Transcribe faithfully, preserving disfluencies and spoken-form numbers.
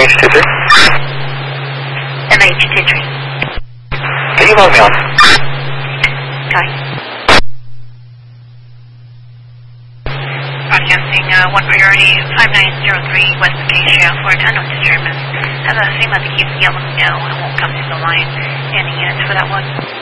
H two three. M H two three. Can you log me on? Copy. Broadcasting uh, one priority five nine zero three West Acacia for an unknown determined. Have a signal that keeps yellow no and won't come to the line. Any units for that one?